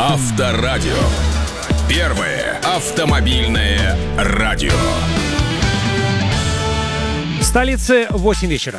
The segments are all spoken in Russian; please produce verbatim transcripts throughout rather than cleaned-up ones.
Авторадио. Первое автомобильное радио. В столице восемь вечера.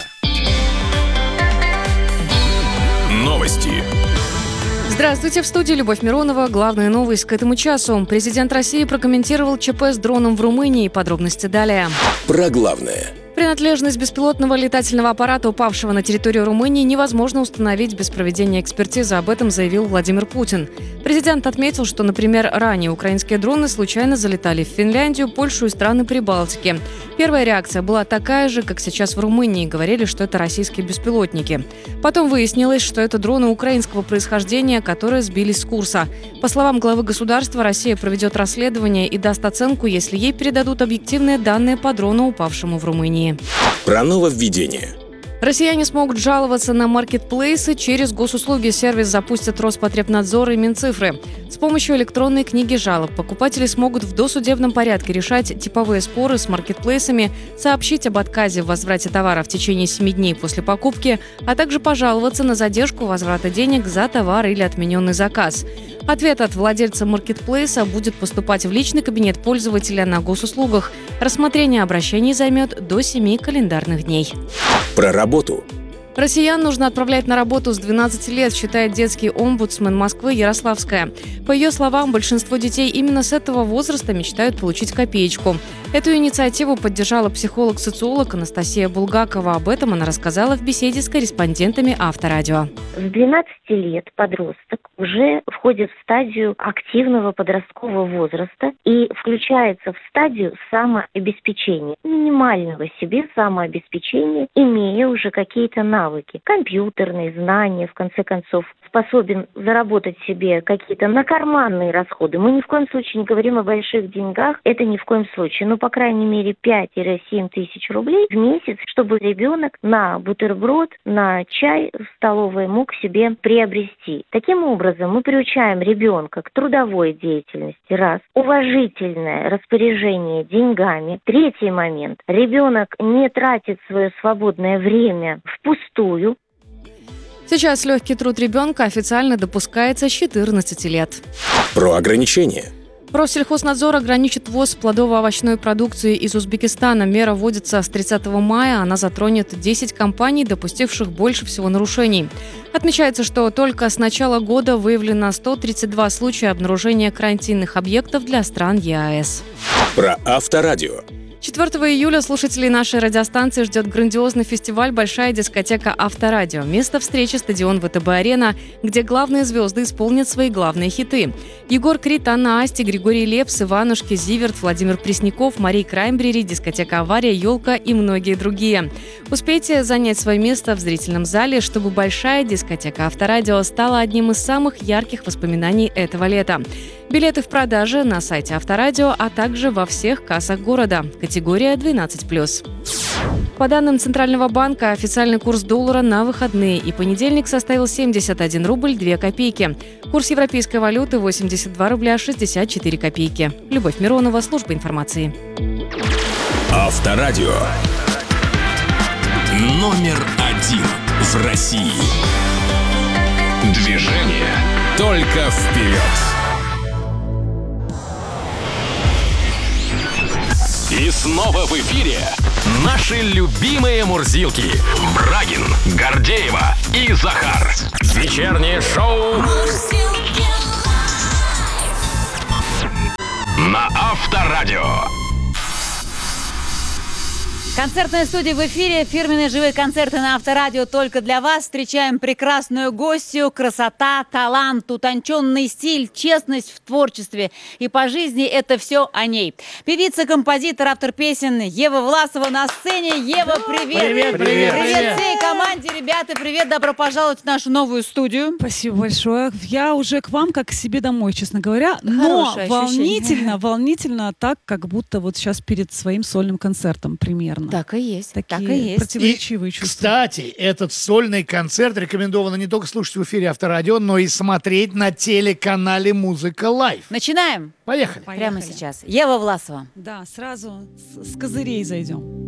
Новости. Здравствуйте, в студии Любовь Миронова. Главная новость к этому часу. Президент России прокомментировал ЧП с дроном в Румынии. Подробности далее. Про главное. Принадлежность беспилотного летательного аппарата, упавшего на территорию Румынии, невозможно установить без проведения экспертизы. Об этом заявил Владимир Путин. Президент отметил, что, например, ранее украинские дроны случайно залетали в Финляндию, Польшу и страны Прибалтики. Первая реакция была такая же, как сейчас в Румынии. Говорили, что это российские беспилотники. Потом выяснилось, что это дроны украинского происхождения, которые сбились с курса. По словам главы государства, Россия проведет расследование и даст оценку, если ей передадут объективные данные по дрону, упавшему в Румынии. Про нововведение. Россияне смогут жаловаться на маркетплейсы через госуслуги. Сервис запустят Роспотребнадзор и Минцифры. С помощью электронной книги жалоб покупатели смогут в досудебном порядке решать типовые споры с маркетплейсами, сообщить об отказе в возврате товара в течение семи дней после покупки, а также пожаловаться на задержку возврата денег за товар или отмененный заказ. Ответ от владельца маркетплейса будет поступать в личный кабинет пользователя на госуслугах. Рассмотрение обращений займет до семи календарных дней. Про работу. Россиян нужно отправлять на работу с двенадцати лет, считает детский омбудсмен Москвы Ярославская. По ее словам, большинство детей именно с этого возраста мечтают получить копеечку. Эту инициативу поддержала психолог-социолог Анастасия Булгакова. Об этом она рассказала в беседе с корреспондентами Авторадио. С двенадцати лет подросток уже входит в стадию активного подросткового возраста и включается в стадию самообеспечения, минимального себе самообеспечения, имея уже какие-то навыки, компьютерные знания, в конце концов, способен заработать себе какие-то накарманные расходы. Мы ни в коем случае не говорим о больших деньгах, это ни в коем случае, но, по крайней мере, пять-семь тысяч рублей в месяц, чтобы ребенок на бутерброд, на чай в столовой мог себе приобрести. Таким образом, мы приучаем ребенка к трудовой деятельности, раз, уважительное распоряжение деньгами. Третий момент. Ребенок не тратит свое свободное время впустую. Сейчас легкий труд ребенка официально допускается с четырнадцати лет. Про ограничения. Россельхознадзор ограничит ввоз плодово-овощной продукции из Узбекистана. Мера вводится с тридцатого мая. Она затронет десять компаний, допустивших больше всего нарушений. Отмечается, что только с начала года выявлено сто тридцать два случая обнаружения карантинных объектов для стран ЕАЭС. Про Авторадио. четвёртого июля слушателей нашей радиостанции ждет грандиозный фестиваль «Большая дискотека Авторадио». Место встречи – стадион ВТБ-арена, где главные звезды исполнят свои главные хиты. Егор Крид, Анна Асти, Григорий Лепс, Иванушки, Зиверт, Владимир Пресняков, Мария Краймбрери, дискотека «Авария», «Елка» и многие другие. Успейте занять свое место в зрительном зале, чтобы «Большая дискотека Авторадио» стала одним из самых ярких воспоминаний этого лета. Билеты в продаже на сайте Авторадио, а также во всех кассах города. Категория двенадцать плюс. По данным Центрального банка, официальный курс доллара на выходные и понедельник составил семьдесят один рубль две копейки. Курс европейской валюты восемьдесят два рубля шестьдесят четыре копейки. Любовь Миронова, служба информации. Авторадио. Номер один в России. Движение только вперед. И снова в эфире наши любимые мурзилки Брагин, Гордеева и Захар. Вечернее шоу на Авторадио. Концертная студия в эфире. Фирменные живые концерты на Авторадио только для вас. Встречаем прекрасную гостью. Красота, талант, утонченный стиль, честность в творчестве. И по жизни это все о ней. Певица, композитор, автор песен Ева Власова на сцене. Ева, привет! Привет, привет! Привет всей команде, ребята, привет! Добро пожаловать в нашу новую студию. Спасибо большое. Я уже к вам как к себе домой, честно говоря. Но Хорошее волнительно, ощущение. волнительно так, как будто вот сейчас перед своим сольным концертом примерно. Так и есть, Такие так и есть. противоречивые И, чувства. кстати, этот сольный концерт рекомендовано не только слушать в эфире Авторадио, но и смотреть на телеканале «Музыка Лайв». Начинаем Поехали. Поехали. прямо сейчас. Ева Власова. Да, сразу с, с козырей зайдем.